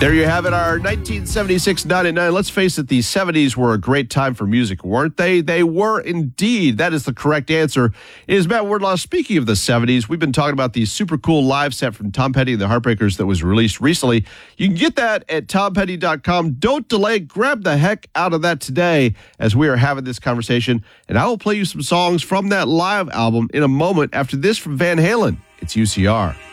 There you have it, our 1976 99. Let's face it, the 70s were a great time for music, weren't they? They were indeed. That is the correct answer. It is Matt Wardlaw. Speaking of the 70s, we've been talking about the super cool live set from Tom Petty and the Heartbreakers that was released recently. You can get that at tompetty.com. Don't delay. Grab the heck out of that today as we are having this conversation. And I will play you some songs from that live album in a moment after this from Van Halen. It's UCR.